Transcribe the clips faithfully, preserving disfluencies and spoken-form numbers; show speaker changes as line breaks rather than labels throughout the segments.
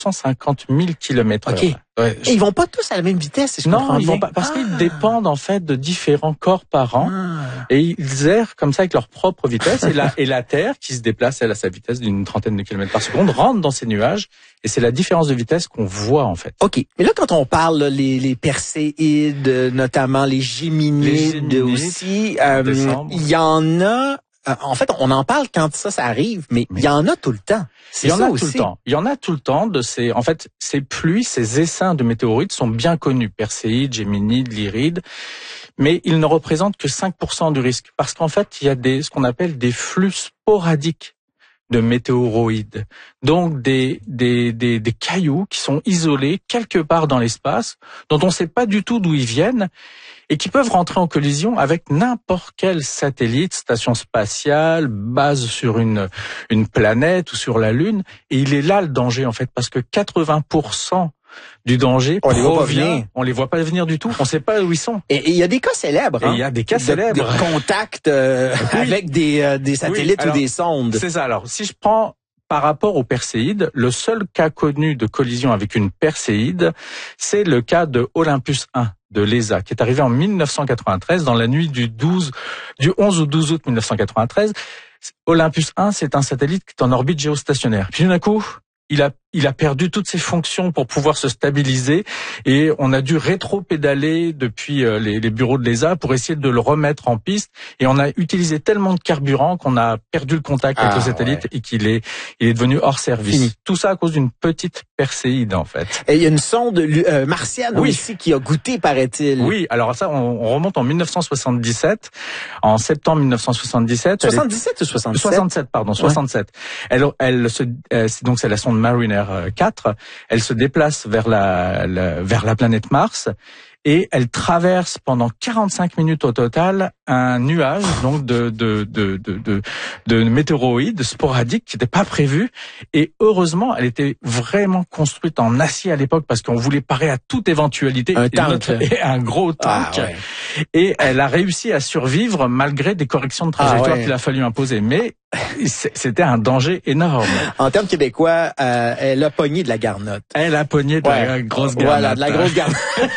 cent cinquante mille kilomètres heure.
OK.
Ouais,
Et ils vont pas tous à la même vitesse, si je comprends
non, ils
bien.
vont pas, parce
ah.
qu'ils dépendent en fait de différents corps parents
Ah.
et ils errent comme ça avec leur propre vitesse et la, et la Terre qui se déplace elle à sa vitesse d'une trentaine de kilomètres par seconde rentre dans ces nuages et c'est la différence de vitesse qu'on voit en fait.
OK. Mais là, quand on parle là, les, les Perséides, notamment les Géminides,
Les Géminides,
aussi, euh, il y en a... Euh, en fait, on en parle quand ça, ça arrive, mais il y en a tout le temps.
Il y en
ça
a
aussi.
tout le temps. Il y en a tout le temps de ces, en fait, ces pluies, ces essaims de météorites sont bien connus. Perséides, Géminides, Lyrides. Mais ils ne représentent que cinq pour cent du risque. Parce qu'en fait, il y a des, ce qu'on appelle des flux sporadiques de météoroïdes. Donc, des, des, des, des cailloux qui sont isolés quelque part dans l'espace, dont on ne sait pas du tout d'où ils viennent, et qui peuvent rentrer en collision avec n'importe quel satellite, station spatiale, base sur une, une planète ou sur la Lune. Et il est là le danger, en fait, parce que quatre-vingts pour cent du danger
on les voit pas
provient,
venir.
on les voit pas venir du tout. On sait pas où ils sont.
Et il y a des cas célèbres.
Et il
hein,
y a des cas
de,
célèbres.
Des contacts euh,
Oui.
avec des, euh, des satellites
Oui, alors,
ou des sondes.
C'est ça. Alors, si je prends par rapport aux Perséides, le seul cas connu de collision avec une Perséide, c'est le cas de Olympus un de l'E S A, qui est arrivé en mille neuf cent quatre-vingt-treize, dans la nuit du douze, du onze au douze août mille neuf cent quatre-vingt-treize. Olympus un, c'est un satellite qui est en orbite géostationnaire. Puis d'un coup, il a il a perdu toutes ses fonctions pour pouvoir se stabiliser et on a dû rétro-pédaler depuis les, les bureaux de l'E S A pour essayer de le remettre en piste et on a utilisé tellement de carburant qu'on a perdu le contact avec
ah,
le satellite
ouais.
et qu'il est il est devenu hors service.
Fini.
Tout ça à cause d'une petite Perséide en fait.
Et il y a une sonde euh, martienne
oui.
aussi qui a goûté, paraît-il.
Oui, alors ça on, on remonte en mille neuf cent soixante-dix-sept, en septembre mille neuf cent soixante-dix-sept.
soixante-dix-sept ou soixante-sept
soixante-sept, pardon, soixante-sept. Ouais. Elle, elle se, euh, c'est donc c'est la sonde Mariner quatre. Elle se déplace vers la, la vers la planète Mars et elle traverse pendant quarante-cinq minutes au total un nuage donc de de de de de, de météoroïdes sporadiques qui n'étaient pas prévus et heureusement elle était vraiment construite en acier à l'époque parce qu'on voulait parer à toute éventualité.
Un
et
tank.
Notre, et un gros tank.
Ah, ouais.
Et elle a réussi à survivre malgré des corrections de trajectoire ah, ouais. qu'il a fallu imposer. Mais c'était un danger énorme.
En termes québécois, euh, elle a pogné de la garnotte.
Elle a pogné de
ouais.
la grosse garnotte.
Voilà, de la grosse garnotte.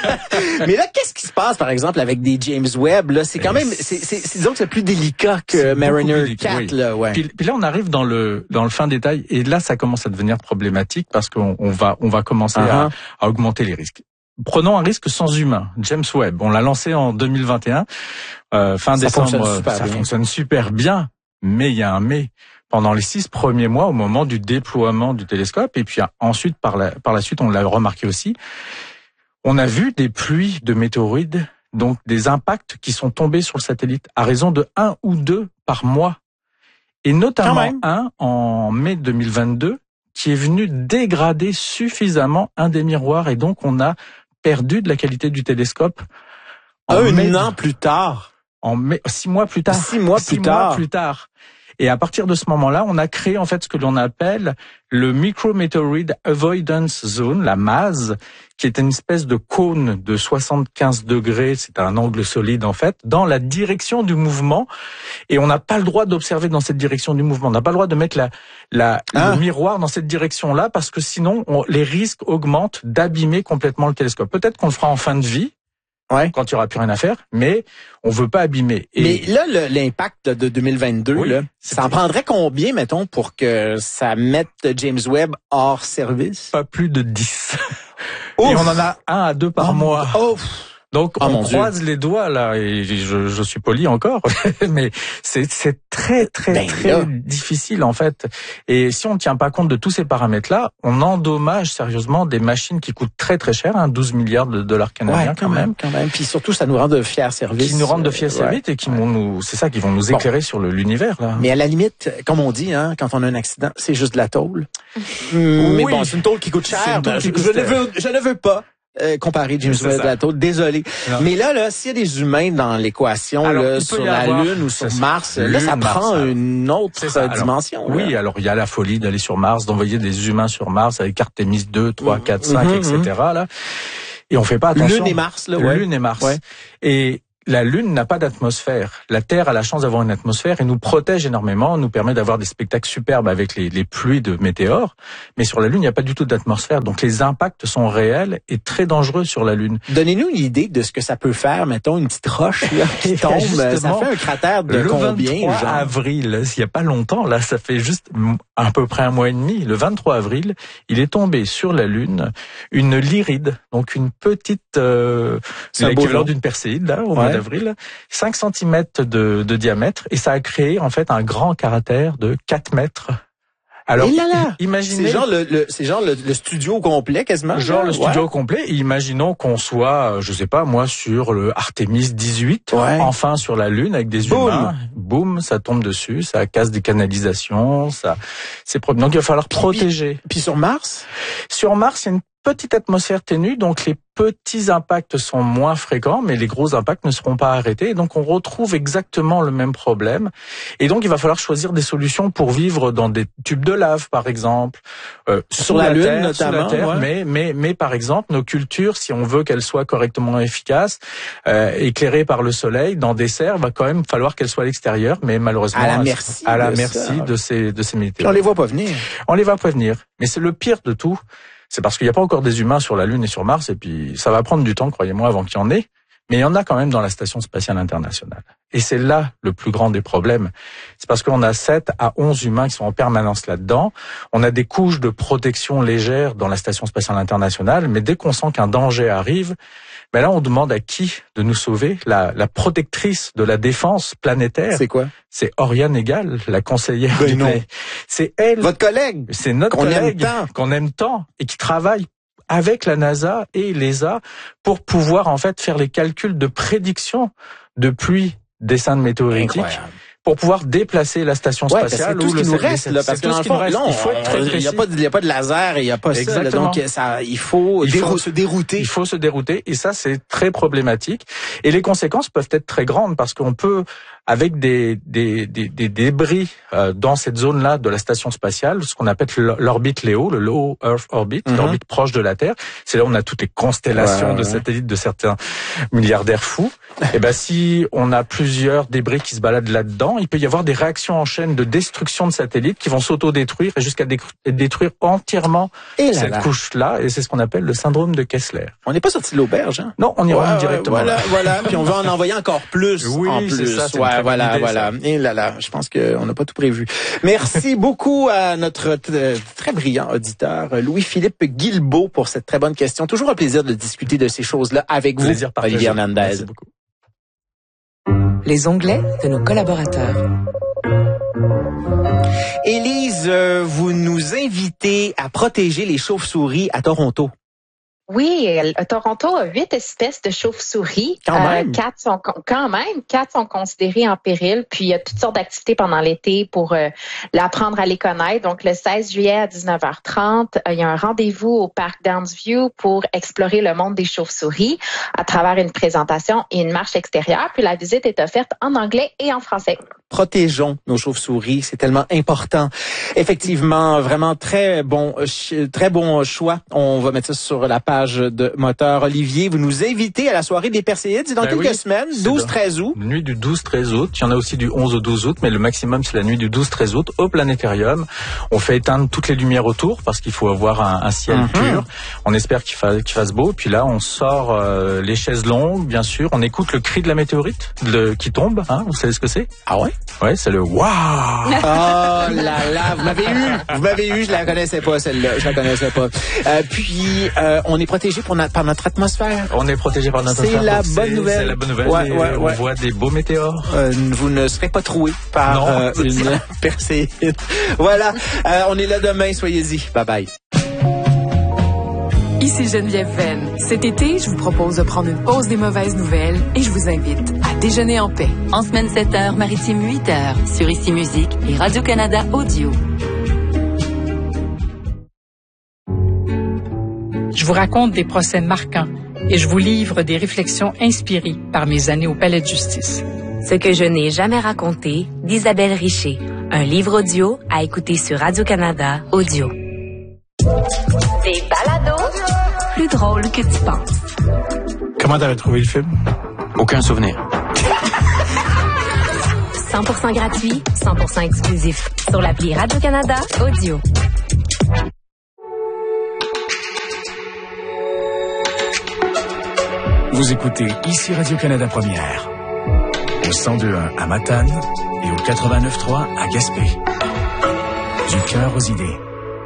Mais là, qu'est-ce qui se passe, par exemple, avec des James Webb? Là, c'est quand même, c'est, c'est, c'est disons que c'est plus délicat que Mariner quatre. Oui. Là, ouais.
Puis, puis là, on arrive dans le dans le fin détail, et là, ça commence à devenir problématique parce qu'on on va on va commencer uh-huh. à, à augmenter les risques. Prenons un risque sans humain. James Webb, on l'a lancé en deux mille vingt et un, euh, fin
ça
décembre.
Fonctionne super
ça
bien.
fonctionne super bien, mais il y a un mais. Pendant les six premiers mois, au moment du déploiement du télescope, et puis ensuite par la par la suite, on l'a remarqué aussi, on a vu des pluies de météorides, donc des impacts qui sont tombés sur le satellite à raison de un ou deux par mois, et notamment un en mai deux mille vingt-deux qui est venu dégrader suffisamment un des miroirs, et donc on a perdu de la qualité du télescope.
Un mai, an plus tard.
En mai, six mois plus tard.
Six mois
six
plus tard.
Mois plus tard. Et à partir de ce moment-là, on a créé en fait ce que l'on appelle le Micrometeorite Avoidance Zone, la M A Z, qui est une espèce de cône de soixante-quinze degrés, c'est un angle solide en fait, dans la direction du mouvement. Et on n'a pas le droit d'observer dans cette direction du mouvement. On n'a pas le droit de mettre la, la, ah. le miroir dans cette direction-là parce que sinon, on, les risques augmentent d'abîmer complètement le télescope. Peut-être qu'on le fera en fin de vie.
Ouais.
Quand il n'y aura plus rien à faire, mais on veut pas abîmer.
Et mais là, le, l'impact de deux mille vingt-deux, oui, là, ça en prendrait combien, mettons, pour que ça mette James Webb hors service?
Pas plus de dix. Et on en a un à deux par
oh,
mois.
Oh.
Donc
oh,
on croise Dieu. les doigts là, et je, je suis poli encore, mais c'est, c'est très très ben très là. difficile en fait. Et si on ne tient pas compte de tous ces paramètres-là, on endommage sérieusement des machines qui coûtent très très cher, hein, douze milliards de dollars canadiens
ouais,
quand, quand même. même.
Quand même. Puis surtout, ça nous rend de fiers services.
Qui nous rendent de fiers euh, services ouais. et qui vont nous, c'est ça, qui vont nous éclairer bon. sur le, l'univers là.
Mais à la limite, comme on dit, hein, quand on a un accident, c'est juste de la tôle. Mais
oui.
bon, c'est une tôle qui coûte cher.
Ben,
je,
qui coûte
je, ne veux, je ne veux pas. Euh, comparer James Webb à la tôle, désolé. Non. Mais là, là, s'il y a des humains dans l'équation, alors, là, sur la avoir, Lune ou sur Mars, là, ça prend Mars, une autre ça. dimension.
Alors, oui, alors il y a la folie d'aller sur Mars, d'envoyer des humains sur Mars avec Artemis deux, trois, quatre, cinq, mm-hmm, et cetera. Là, et on fait pas attention.
Lune et Mars, là, ouais.
Lune et Mars.
Ouais.
Et la Lune n'a pas d'atmosphère. La Terre a la chance d'avoir une atmosphère et nous protège énormément, nous permet d'avoir des spectacles superbes avec les, les pluies de météores. Mais sur la Lune, il n'y a pas du tout d'atmosphère. Donc les impacts sont réels et très dangereux sur la Lune.
Donnez-nous une idée de ce que ça peut faire, mettons, une petite roche là, qui tombe. Ça fait un cratère de
le
combien,
vingt-trois
genre?
avril, il n'y a pas longtemps, là, ça fait juste à peu près un mois et demi, le vingt-trois avril, il est tombé sur la Lune une lyride, donc une petite, euh, c'est l'équivalent d'une perséide, là, au ouais. mois d'avril, cinq centimètres de, de diamètre, et ça a créé, en fait, un grand cratère de quatre mètres. Alors,
là là,
imaginez.
C'est genre le, le c'est genre le, le studio complet quasiment.
Genre
là,
le studio
ouais.
complet. Et imaginons qu'on soit, je sais pas, moi sur le Artemis dix-huit,
ouais.
enfin sur la Lune avec des Boom. humains. Boum, ça tombe dessus, ça casse des canalisations, ça, c'est propre. Donc il va falloir
puis,
protéger.
Puis, puis sur Mars.
Sur Mars, il y a une petite atmosphère ténue, donc les petits impacts sont moins fréquents, mais les gros impacts ne seront pas arrêtés. Et donc on retrouve exactement le même problème. Et donc il va falloir choisir des solutions pour vivre dans des tubes de lave, par exemple, euh,
sur la, la Lune
terre,
notamment.
Sous la terre,
ouais.
mais mais mais par exemple nos cultures, si on veut qu'elles soient correctement efficaces, euh, éclairées par le soleil, dans des serres, va quand même falloir qu'elles soient à l'extérieur, mais malheureusement
à la merci,
à la
de
merci
ça.
de ces de ces météores.
Puis on les voit pas venir.
On les voit pas venir. Mais c'est le pire de tout. C'est parce qu'il n'y a pas encore des humains sur la Lune et sur Mars, et puis ça va prendre du temps, croyez-moi, avant qu'il y en ait. Mais il y en a quand même dans la Station spatiale internationale. Et c'est là le plus grand des problèmes. C'est parce qu'on a sept à onze humains qui sont en permanence là-dedans. On a des couches de protection légères dans la Station spatiale internationale, mais dès qu'on sent qu'un danger arrive, ben là on demande à qui de nous sauver? La, la protectrice de la défense planétaire.
C'est quoi?
C'est Oriane Egal, la conseillère
ben
du
non.
C'est elle.
Votre collègue.
C'est notre
qu'on
collègue
aime tant.
qu'on aime tant et qui travaille avec la NASA et l'E S A pour pouvoir en fait faire les calculs de prédiction de pluie d'essaims météoritiques. Incroyable. Pour pouvoir déplacer la station spatiale.
Ouais, parce que tout ce qui nous reste, là, parce que dans le fond, là,
il faut être très précis.
Il n'y a pas, il y a pas de laser et il n'y a pas
Exactement.
ça. Là, donc, ça, il faut,
il
dérou-
faut
se dérouter.
Il faut se dérouter. Et ça, c'est très problématique. Et les conséquences peuvent être très grandes parce qu'on peut, avec des, des, des, des débris euh, dans cette zone-là de la station spatiale, ce qu'on appelle l'orbite Léo, le Low Earth Orbit, mm-hmm. l'orbite proche de la Terre. C'est là où on a toutes les constellations ouais, de ouais. satellites de certains milliardaires fous. Et ben, si on a plusieurs débris qui se baladent là-dedans, il peut y avoir des réactions en chaîne de destruction de satellites qui vont s'auto-détruire et jusqu'à dé- détruire entièrement et là cette là. couche-là. Et c'est ce qu'on appelle le syndrome de Kessler.
On n'est pas sorti de l'auberge, hein?
Non, on y
ouais,
revient directement.
Voilà, voilà. Puis on va en envoyer encore plus.
Oui,
en plus.
c'est ça. C'est
ouais, voilà, idée, voilà.
Ça.
Et là là, je pense qu'on n'a pas tout prévu. Merci beaucoup à notre t- très brillant auditeur, Louis-Philippe Guilbeault, pour cette très bonne question. Toujours un plaisir de discuter de ces choses-là avec vous,
plaisir
Olivier Hernandez.
Merci beaucoup.
Les onglets de nos collaborateurs.
Élise, euh, vous nous invitez à protéger les chauves-souris à Toronto.
Oui, Toronto a huit espèces de chauves-souris.
Quand même.
Euh, quatre sont quand même, quatre sont considérées en péril. Puis il y a toutes sortes d'activités pendant l'été pour euh, l'apprendre à les connaître. Donc le seize juillet à dix-neuf heures trente, euh, il y a un rendez-vous au parc Downsview pour explorer le monde des chauves-souris à travers une présentation et une marche extérieure. Puis la visite est offerte en anglais et en français.
Protégeons nos chauves-souris, c'est tellement important. Effectivement, vraiment très bon, très bon choix. On va mettre ça sur la page de Moteur. Olivier, vous nous invitez à la soirée des Perséides, c'est dans ben quelques oui, semaines, douze treize août.
Nuit du douze treize août. Il y en a aussi du onze au douze août, mais le maximum c'est la nuit du douze treize août au planétarium. On fait éteindre toutes les lumières autour parce qu'il faut avoir un, un ciel mm-hmm. pur. On espère qu'il fasse, qu'il fasse beau. Puis là, on sort euh, les chaises longues, bien sûr. On écoute le cri de la météorite le, qui tombe. Hein, vous savez ce que c'est?
Ah ouais?
Ouais, c'est le waouh.
Oh là là, vous m'avez eu, vous m'avez eu, je la connaissais pas celle-là, je la connaissais pas. Euh, puis euh, on est protégé pour notre, par notre atmosphère.
On est protégé par notre
c'est
atmosphère.
La bonne
c'est,
nouvelle.
c'est la bonne nouvelle.
Ouais, ouais,
on
ouais.
voit des beaux météores.
Euh, vous ne serez pas troué par
non,
euh, une perséide. Voilà, euh, on est là demain, soyez-y. Bye bye.
Ici Geneviève Venn. Cet été, je vous propose de prendre une pause des mauvaises nouvelles et je vous invite à déjeuner en paix.
En semaine sept heures, maritime huit heures, sur Ici Musique et Radio-Canada Audio.
Je vous raconte des procès marquants et je vous livre des réflexions inspirées par mes années au Palais de justice.
Ce que je n'ai jamais raconté d'Isabelle Richer. Un livre audio à écouter sur Radio-Canada Audio.
Des balados
plus drôles que tu penses.
Comment t'avais trouvé le film?
Aucun souvenir.
cent pour cent gratuit, cent pour cent exclusif. Sur l'appli Radio-Canada Audio.
Vous écoutez ici Radio-Canada Première, au cent deux virgule un à Matane et au quatre-vingt-neuf virgule trois à Gaspé. Du cœur aux idées.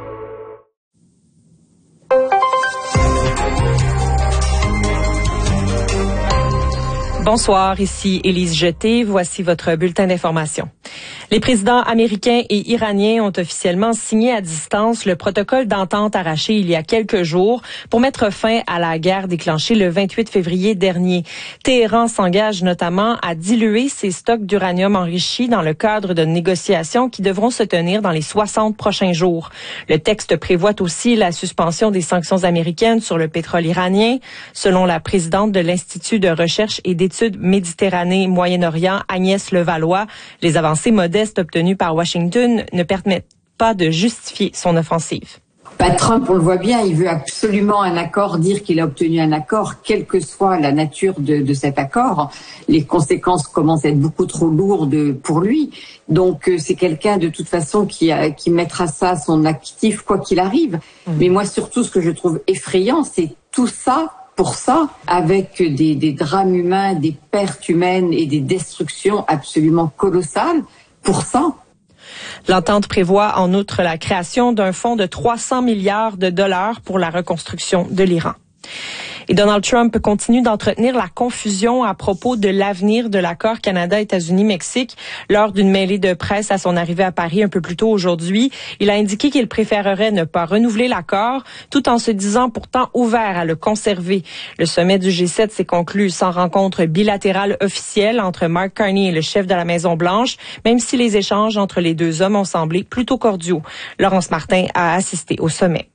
Bonsoir, ici Élise Jeté. Voici votre bulletin d'information. Les présidents américains et iraniens ont officiellement signé à distance le protocole d'entente arraché il y a quelques jours pour mettre fin à la guerre déclenchée le vingt-huit février dernier. Téhéran s'engage notamment à diluer ses stocks d'uranium enrichi dans le cadre de négociations qui devront se tenir dans les soixante prochains jours. Le texte prévoit aussi la suspension des sanctions américaines sur le pétrole iranien. Selon la présidente de l'Institut de recherche et d'études Méditerranée-Moyen-Orient, Agnès Levallois, les avancées modestes obtenues par Washington ne permettent pas de justifier son offensive.
Ben, Trump, on le voit bien, il veut absolument un accord, dire qu'il a obtenu un accord, quelle que soit la nature de, de cet accord. Les conséquences commencent à être beaucoup trop lourdes pour lui. Donc, euh, c'est quelqu'un, de toute façon, qui, a, qui mettra ça à son actif, quoi qu'il arrive. Mmh. Mais moi, surtout, ce que je trouve effrayant, c'est tout ça pour ça, avec des, des drames humains, des pertes humaines et des destructions absolument colossales. Pour ça.
L'entente prévoit en outre la création d'un fonds de trois cents milliards de dollars pour la reconstruction de l'Iran. Et Donald Trump continue d'entretenir la confusion à propos de l'avenir de l'accord Canada-États-Unis-Mexique. Lors d'une mêlée de presse à son arrivée à Paris un peu plus tôt aujourd'hui, il a indiqué qu'il préférerait ne pas renouveler l'accord, tout en se disant pourtant ouvert à le conserver. Le sommet du G sept s'est conclu sans rencontre bilatérale officielle entre Mark Carney et le chef de la Maison-Blanche, même si les échanges entre les deux hommes ont semblé plutôt cordiaux. Laurence Martin a assisté au sommet.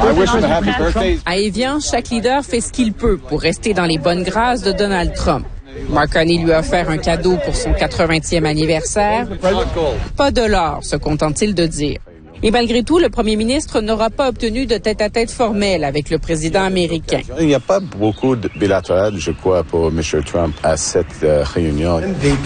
À Évian, chaque leader fait ce qu'il peut pour rester dans les bonnes grâces de Donald Trump. Mark Carney lui a offert un cadeau pour son quatre-vingtième anniversaire. Pas de l'or, se contente-t-il de dire. Et malgré tout, le premier ministre n'aura pas obtenu de tête-à-tête formel avec le président américain.
Il n'y a pas beaucoup de bilatéral, je crois, pour M. Trump à cette euh, réunion.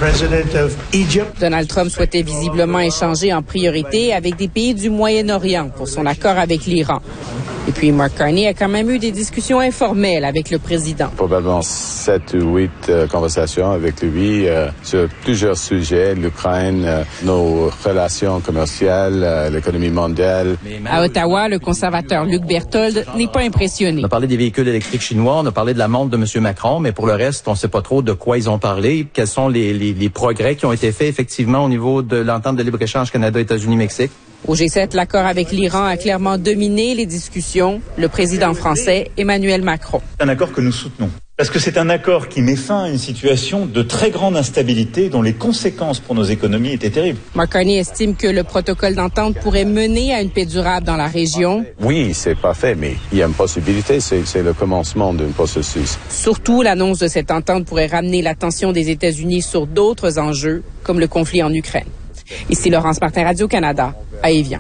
Donald Trump souhaitait visiblement échanger en priorité avec des pays du Moyen-Orient pour son accord avec l'Iran. Et puis, Mark Carney a quand même eu des discussions informelles avec le président.
Probablement sept ou huit euh, conversations avec lui euh, sur plusieurs sujets, l'Ukraine, euh, nos relations commerciales, euh, l'économie mondiale.
À Ottawa, le conservateur Luc Berthold n'est pas impressionné.
On a parlé des véhicules électriques chinois, on a parlé de la montre de M. Macron, mais pour le reste, on ne sait pas trop de quoi ils ont parlé. Quels sont les, les, les progrès qui ont été faits effectivement au niveau de l'entente de libre-échange Canada-États-Unis-Mexique?
Au G sept, l'accord avec l'Iran a clairement dominé les discussions. Le président français, Emmanuel Macron.
C'est un accord que nous soutenons. Parce que c'est un accord qui met fin à une situation de très grande instabilité dont les conséquences pour nos économies étaient terribles.
Mark Carney estime que le protocole d'entente pourrait mener à une paix durable dans la région.
Oui, c'est pas fait, mais il y a une possibilité, c'est, c'est le commencement d'un processus.
Surtout, l'annonce de cette entente pourrait ramener l'attention des États-Unis sur d'autres enjeux, comme le conflit en Ukraine. Ici Laurence Martin, Radio-Canada, à Évian.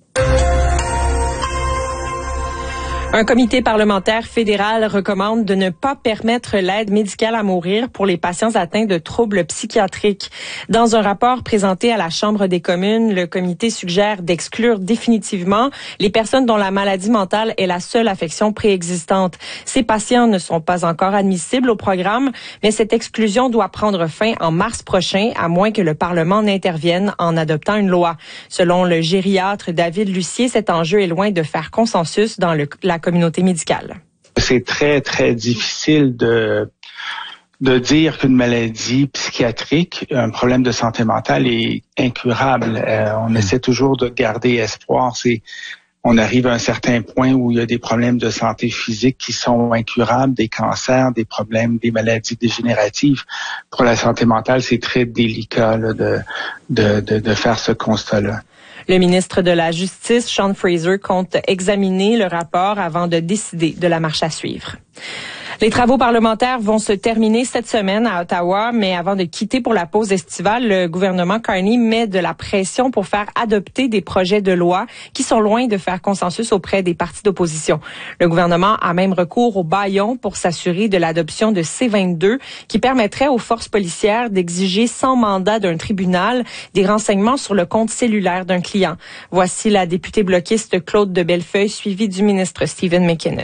Un comité parlementaire fédéral recommande de ne pas permettre l'aide médicale à mourir pour les patients atteints de troubles psychiatriques. Dans un rapport présenté à la Chambre des communes, le comité suggère d'exclure définitivement les personnes dont la maladie mentale est la seule affection préexistante. Ces patients ne sont pas encore admissibles au programme, mais cette exclusion doit prendre fin en mars prochain, à moins que le Parlement n'intervienne en adoptant une loi. Selon le gériatre David Lucier, cet enjeu est loin de faire consensus dans le, la communauté médicale.
C'est très, très difficile de, de dire qu'une maladie psychiatrique, un problème de santé mentale est incurable. Euh, on essaie toujours de garder espoir. C'est, on arrive à un certain point où il y a des problèmes de santé physique qui sont incurables, des cancers, des problèmes, des maladies dégénératives. Pour la santé mentale, c'est très délicat là, de, de, de, de faire ce constat-là.
Le ministre de la Justice, Sean Fraser, compte examiner le rapport avant de décider de la marche à suivre. Les travaux parlementaires vont se terminer cette semaine à Ottawa, mais avant de quitter pour la pause estivale, le gouvernement Carney met de la pression pour faire adopter des projets de loi qui sont loin de faire consensus auprès des partis d'opposition. Le gouvernement a même recours au bâillon pour s'assurer de l'adoption de C vingt-deux qui permettrait aux forces policières d'exiger sans mandat d'un tribunal des renseignements sur le compte cellulaire d'un client. Voici la députée bloquiste Claude de Bellefeuille, suivie du ministre Stephen McKinnon.